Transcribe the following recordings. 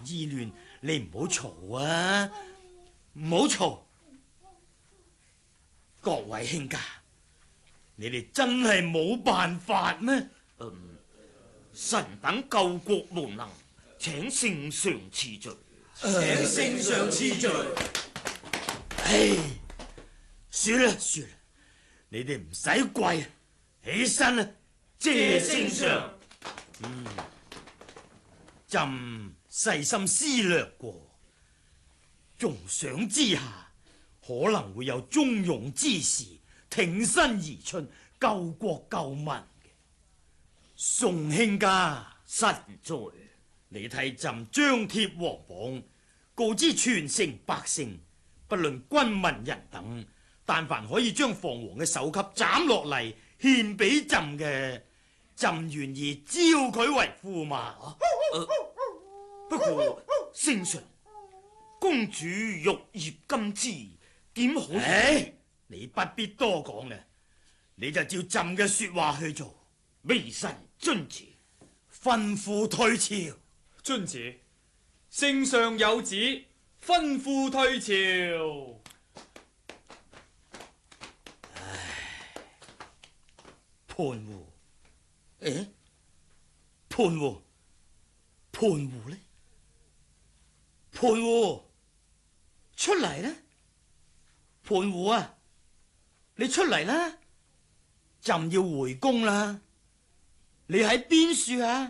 議亂，你唔好嘈啊，唔好嘈。各位卿家，你哋真係冇辦法咩？ 臣等救國無能，請聖上賜罪。 請聖上賜罪。 唉，算啦，你哋唔使跪，起身啦， 謝聖上。 朕細心思量過，重賞之下可能會有忠勇之士挺身而出，救國救民嘅。宋卿家， 臣在。 你替朕張貼皇榜，告知全城百姓，不論軍民人等，但凡可以將房王嘅首級斬落嚟獻俾朕嘅，朕願意招佢為駙馬。 不過聖上，公主玉葉金枝，點可以？ 唉，你不必多講啦，你就照朕嘅說話去做。 微臣遵旨。 吩咐退朝。 遵旨。聖上有旨，吩咐退朝。 潘戶，誒，潘戶呢？潘戶出嚟啦！潘戶啊，你出嚟啦！朕要回宮啦！你喺邊處啊？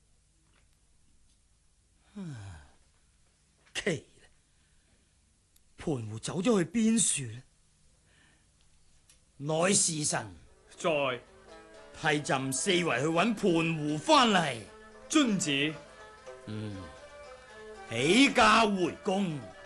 奇啦，潘戶走咗去邊處呢？內侍臣在。 替朕四圍去揾潘戶翻嚟。 遵旨。 起駕回宮。